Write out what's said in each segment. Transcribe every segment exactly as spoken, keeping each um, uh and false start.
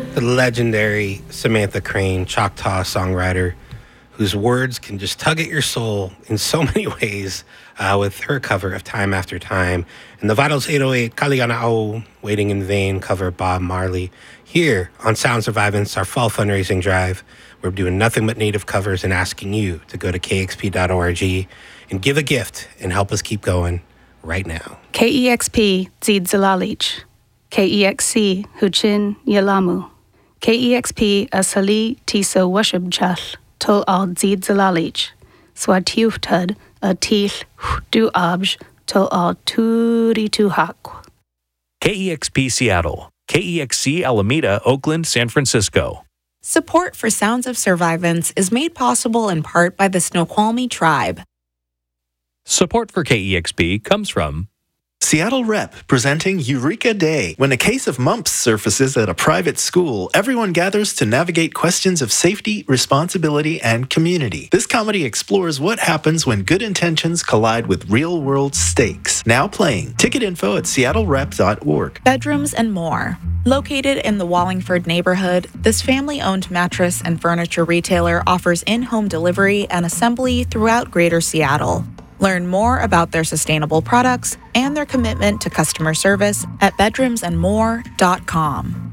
The legendary Samantha Crane, Choctaw songwriter, whose words can just tug at your soul in so many ways uh, with her cover of Time After Time. And the Vitals eight oh eight, Kaliana'au, Waiting in Vain, cover Bob Marley. Here on Sound Survivance, our fall fundraising drive, we're doing nothing but native covers and asking you to go to k x p dot org and give a gift and help us keep going right now. K E X P Zid Zalalich. K E X C Huchin Yalamu. K E X P Asali Tisa Washab Tol al Zid Zalalich. Swatiuftud a Til Du Abj Tol al Turi Tuhak. K E X P Seattle. K E X C Alameda, Oakland, San Francisco. Support for Sounds of Survivance is made possible in part by the Snoqualmie Tribe. Support for K E X P comes from Seattle Rep presenting Eureka Day. When a case of mumps surfaces at a private school, everyone gathers to navigate questions of safety, responsibility, and community. This comedy explores what happens when good intentions collide with real-world stakes. Now playing. Ticket info at seattle rep dot org. Bedrooms and More. Located in the Wallingford neighborhood, this family-owned mattress and furniture retailer offers in-home delivery and assembly throughout Greater Seattle. Learn more about their sustainable products and their commitment to customer service at bedrooms and more dot com.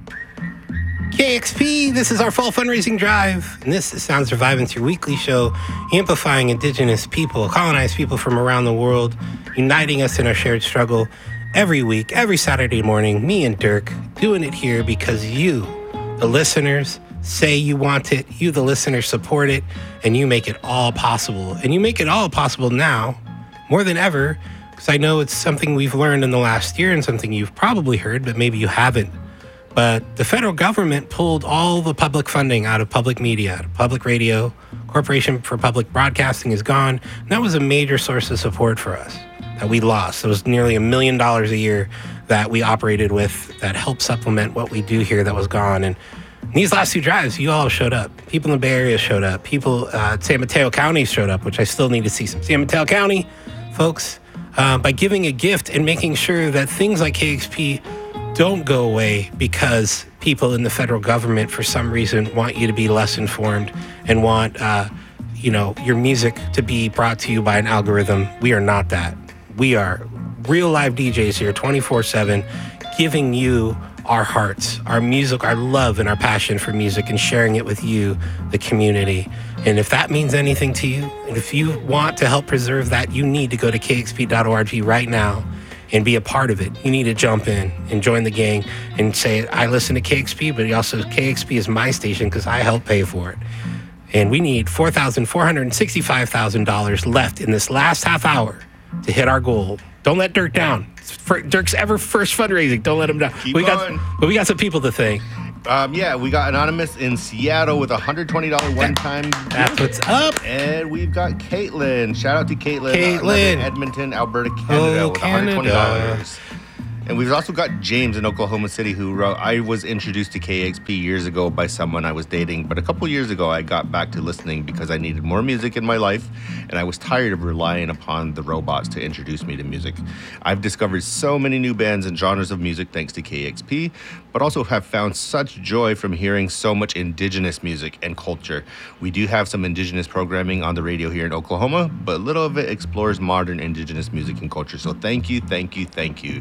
K X P, this is our fall fundraising drive, and this is Sound Survivance, your weekly show amplifying Indigenous people, colonized people from around the world, uniting us in our shared struggle every week, every Saturday morning, me and Dirk, doing it here because you, the listeners, say you want it, you the listener support it, and you make it all possible. And you make it all possible now, more than ever, because I know it's something we've learned in the last year and something you've probably heard, but maybe you haven't. But the federal government pulled all the public funding out of public media, out of public radio. Corporation for Public Broadcasting is gone. And that was a major source of support for us that we lost. It was nearly a million dollars a year that we operated with that helped supplement what we do here that was gone. And these last two drives, you all showed up. People in the Bay Area showed up. People uh, at San Mateo County showed up, which I still need to see some San Mateo County folks, uh, by giving a gift and making sure that things like K X P don't go away because people in the federal government, for some reason, want you to be less informed and want, uh, you know, your music to be brought to you by an algorithm. We are not that. We are real live D Js here, twenty-four seven, giving you our hearts, our music, our love, and our passion for music, and sharing it with you, the community. And if that means anything to you, and if you want to help preserve that, you need to go to k x p dot org right now and be a part of it. You need to jump in and join the gang and say, I listen to K X P, but also K X P is my station because I help pay for it. And we need four thousand four hundred sixty-five thousand dollars left in this last half hour to hit our goal. Don't let Dirk down. It's for Dirk's ever first fundraising. Don't let him down. Keep we going. got, but we got some people to thank. Um, yeah, we got Anonymous in Seattle with a one hundred twenty dollars one-time That's gift. what's up. And we've got Caitlin. Shout out to Caitlin. Caitlin. In Edmonton, Alberta, Canada Oh, with one hundred twenty Canada. dollars. And we've also got James in Oklahoma City who wrote, I was introduced to K X P years ago by someone I was dating, but a couple years ago I got back to listening because I needed more music in my life and I was tired of relying upon the robots to introduce me to music. I've discovered so many new bands and genres of music thanks to K X P, but also have found such joy from hearing so much indigenous music and culture. We do have some indigenous programming on the radio here in Oklahoma, but little of it explores modern indigenous music and culture. So thank you, thank you, thank you.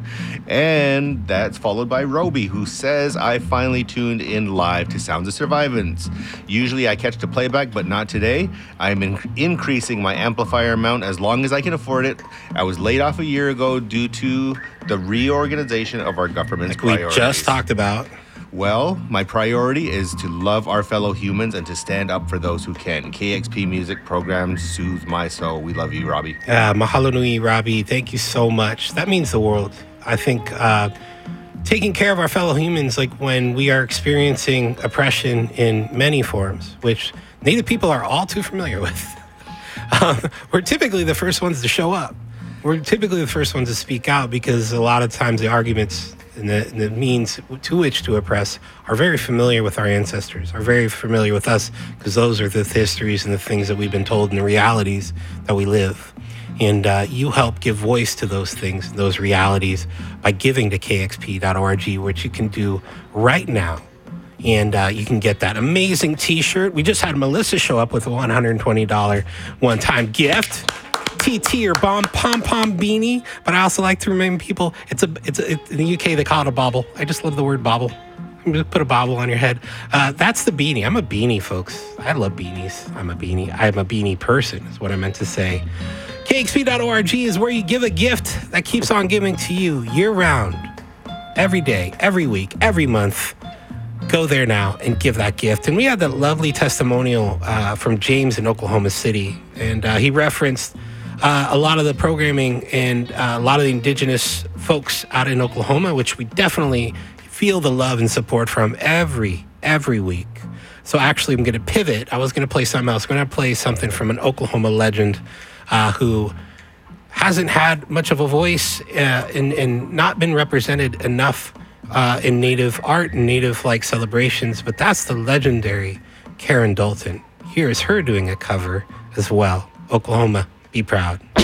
And that's followed by Roby, who says, I finally tuned in live to Sounds of Survivance. Usually I catch the playback, but not today. I'm in- increasing my amplifier amount as long as I can afford it. I was laid off a year ago due to the reorganization of our government's Like we priorities. just talked about. Well, my priority is to love our fellow humans and to stand up for those who can. K X P music programs soothe my soul. We love you, Robbie. Uh, mahalo nui, Robbie. Thank you so much. That means the world. I think uh, taking care of our fellow humans, like when we are experiencing oppression in many forms, which Native people are all too familiar with, um, we're typically the first ones to show up. We're typically the first ones to speak out because a lot of times the arguments and the, and the means to which to oppress are very familiar with our ancestors, are very familiar with us because those are the histories and the things that we've been told and the realities that we live. And uh, you help give voice to those things, those realities, by giving to k x p dot org, which you can do right now. And uh, you can get that amazing T-shirt. We just had Melissa show up with a one hundred twenty dollars one-time gift. T T or bomb pom-pom beanie. But I also like to remind people, it's a, it's a, it, in the U K, they call it a bauble. I just love the word bauble. Just put a bauble on your head. Uh, that's the beanie. I'm a beanie, folks. I love beanies. I'm a beanie. I'm a beanie person is what I meant to say. K X P dot org is where you give a gift that keeps on giving to you year-round. Every day, every week, every month. Go there now and give that gift. And we had that lovely testimonial uh, from James in Oklahoma City. And uh, he referenced uh, a lot of the programming and uh, a lot of the indigenous folks out in Oklahoma, which we definitely feel the love and support from every, every week. So actually, I'm going to pivot. I was going to play something else. I'm going to play something from an Oklahoma legend uh, who hasn't had much of a voice uh, and, and not been represented enough Uh, in Native art and Native-like celebrations, but that's the legendary Karen Dalton. Here's her doing a cover as well. Oklahoma, be proud.